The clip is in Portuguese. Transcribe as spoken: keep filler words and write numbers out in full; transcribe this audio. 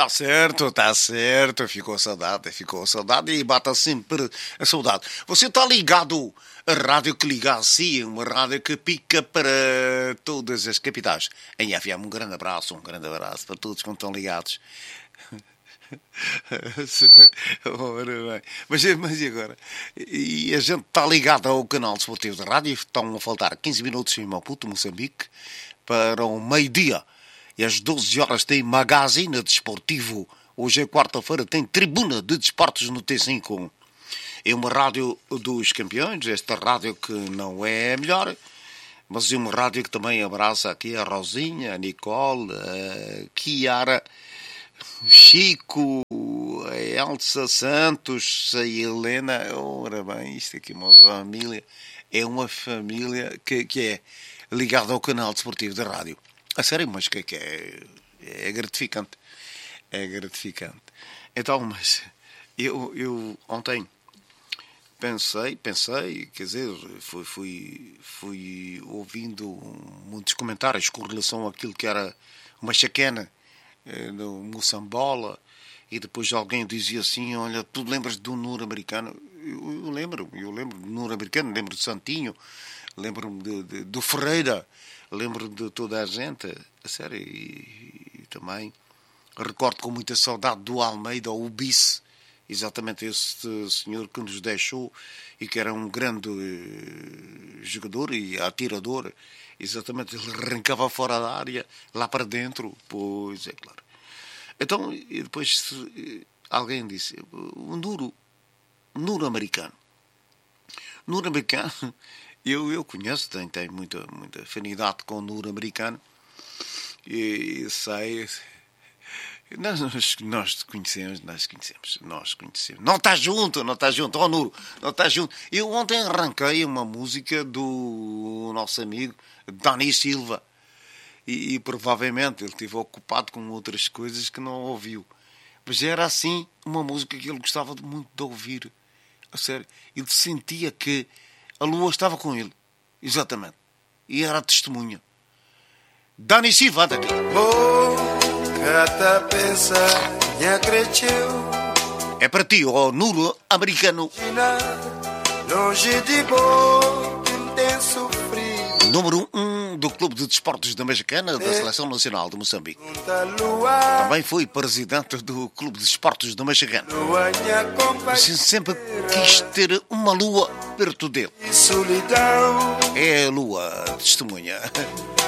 Tá certo, tá certo. Ficou saudade, ficou saudade e bata sempre a saudade. Você está ligado a rádio que liga assim, uma rádio que pica para todas as capitais. Em F M, um grande abraço, um grande abraço para todos que estão ligados. Ora bem. Mas, mas e agora? E a gente está ligado ao canal desportivo da rádio. Estão a faltar quinze minutos em Maputo, Moçambique, para o meio-dia. E às doze horas tem Magazine Desportivo. Hoje é quarta-feira, tem Tribuna de Desportos no T cinco. É uma rádio dos campeões, esta rádio que não é a melhor, mas é uma rádio que também abraça aqui a Rosinha, a Nicole, a Kiara, o Chico, a Elsa Santos, a Helena. Ora bem, isto aqui é uma família, é uma família que, que é ligada ao canal desportivo da rádio. A sério, mas que, que é, é gratificante. É gratificante. Então, mas eu, eu ontem pensei, pensei, quer dizer, fui, fui, fui ouvindo muitos comentários com relação àquilo que era uma chaquena no Moçambola, e depois alguém dizia assim, olha, tu lembras do Nur-Americano? Eu, eu lembro, eu lembro do Nur-Americano, lembro do Santinho, lembro-me de, de, do Ferreira, lembro de toda a gente, a sério, e, e também recordo com muita saudade do Almeida, o Bice, exatamente esse senhor que nos deixou e que era um grande uh, jogador e atirador, exatamente, ele arrancava fora da área, lá para dentro, pois é claro. Então, e depois uh, alguém disse, o Nuro, Nur-Americano. Nur-Americano, eu, eu conheço, tenho, tenho muita, muita afinidade com o Nur-Americano e sei... Nós, nós, nós conhecemos, nós conhecemos, nós conhecemos. Não está junto, não está junto, oh Nuro, não está junto. Eu ontem arranquei uma música do nosso amigo Dani Silva e, e provavelmente ele esteve ocupado com outras coisas que não ouviu. Mas era assim uma música que ele gostava muito de ouvir. A sério, ele sentia que a lua estava com ele, exatamente, e era a testemunha. Dani Silva, anda aqui. É para ti, ó Nur-Americano. Número um do Clube de Desportos da Mexicana da Seleção Nacional de Moçambique. Também foi presidente do Clube de Desportos da Mexicana. Mas sempre quis ter uma lua perto dele. É a lua testemunha.